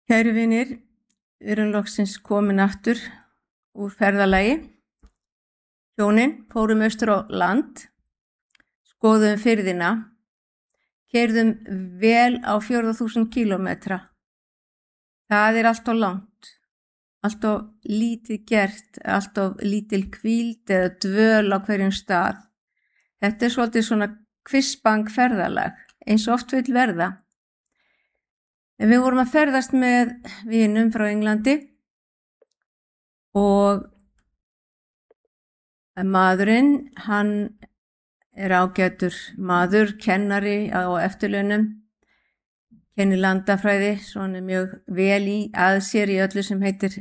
Kæru vinir, við erum loksins komin aftur úr ferðalagi. Hjónin fórum austur á land, skoðum firðina, keyrðum vel á 4.000 kílómetra. Það er allt of langt, allt of lítið gert, allt of lítil hvíld eða dvöl á hverjum stað. Þetta er svolítið svona kvissbang ferðalag, eins og oft vill verða. En við vorum að ferðast með vinum frá Englandi og maðurinn, hann er ágætur maður, kennari á eftirlaunum, kennir landafræði, svona mjög vel að sér í öllu sem heitir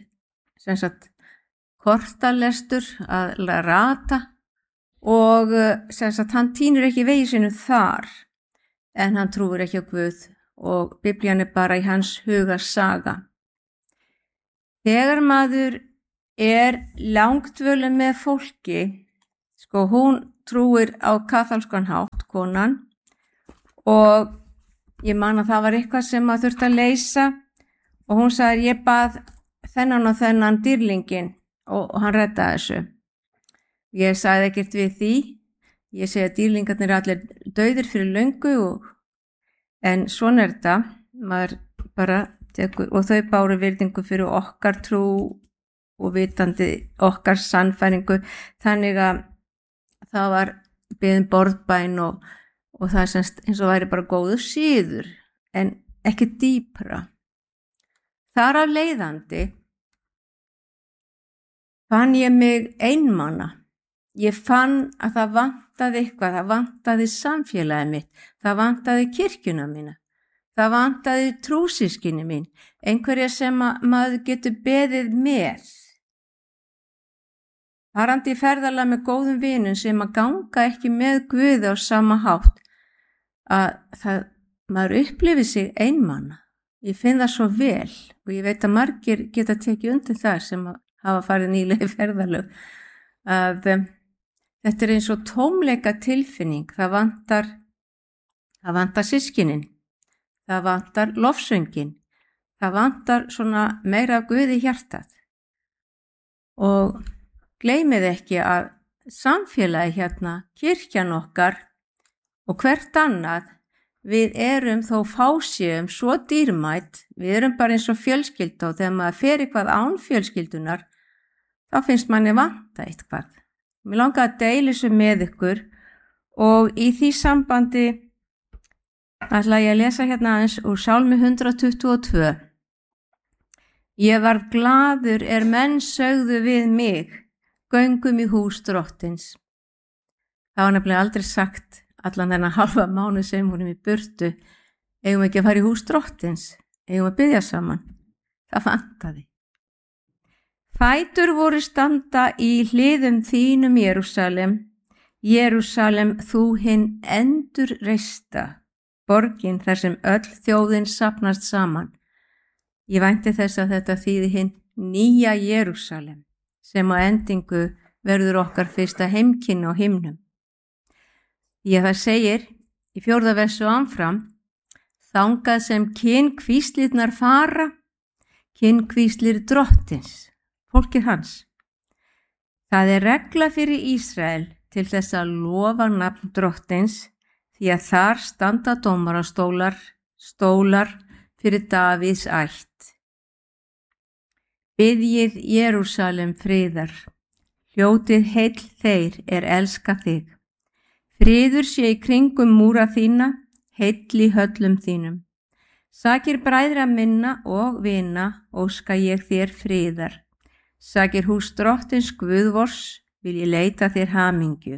kortalestur, að rata og hann tínur ekki vegi sínum þar en hann trúir ekki á Guð. Og Biblían er bara í hans huga saga. Þegar maður er langdvölin með fólki, hún trúir á kaþólskan hátt, konan, og ég man að það var eitthvað sem maður þurfti að leysa og hún sagði ég bað þennan og þennan dýrlingin og hann reddaði þessu. Ég sagði ekkert við því, ég segi að dýrlingarnir er allir dauðir fyrir löngu en svona er þetta, maður bara tekur, og þau báru virðingu fyrir okkar trú og vitandi okkar sannfæringu, þannig að það var beðin borðbæn og það er eins og væri bara góður síður, en ekki dýpra. Þar af leiðandi fann ég mig einmana. Ég fann að það vantaði eitthvað, það vantaði samfélagið mitt, það vantaði kirkjuna mína, það vantaði trúsískinni mín, einhverja sem maður getur beðið með. Farandi í ferðalag með góðum vinum sem að ganga ekki með Guði á sama hátt, að maður upplifir sig einmana. Ég finn það svo vel og ég veit að margir geta tekið undir það sem hafa farið nýlega í ferðalög, að þetta er eins og tómleika tilfinning, það vantar systkinin, það vantar lofsöngin, það vantar svona meira af Guði í hjartað. Og gleymið ekki að samfélagi hérna, kirkjan okkar og hvert annað, við erum þó fáséum svo dýrmætt, við erum bara eins og fjölskylda og þegar maður fer eitthvað án fjölskyldunar, þá finnst manni vanta eitthvað. Mér langar að deila þessu með ykkur og í því sambandi ætla ég að lesa hérna aðeins úr Sálmi 122. Ég varð glaður menn sögðu við mig, göngum í hús drottins. Það var nefnilega aldrei sagt allan þennan halva mánuð sem vorum í burtu, eigum ekki að fara í hús drottins, eigum að biðja saman. Það vantaði. Fætur voru standa í hliðum þínum Jerúsalem, Jerúsalem þú hinn endurreista, borgin þar sem öll þjóðin safnast saman. Ég vænti þess að þetta þýði hinn nýja Jerúsalem, sem á endingu verður okkar fyrsta heimkynni á himnum. Það segir í 4. versi og áfram, þangað sem kynkvíslirnar fara, kynkvíslir drottins. Fólkið hans. Það er regla fyrir Ísrael til þess að lofa nafn drottins því að þar standa dómarastólar, stólar fyrir Davíðs ætt. Biðjið Jerúsalem friðar, hljótið heill þeir elska þig. Friður sé í kringum múra þína, heill í höllum þínum. Sakir bræðra minna og vina, óska ég þér friðar. Sakir hús drottins Guðvors, vil ég leita þér hamingju.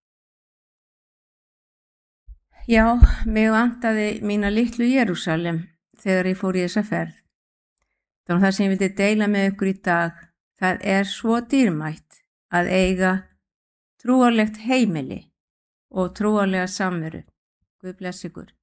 Já, mig vantaði mína litlu Jerúsalem þegar ég fór í þessa ferð. Þannig það sem ég vildi deila með ykkur í dag, það er svo dýrmætt að eiga trúarlegt heimili og trúarlega samveru. Guð bless ykkur.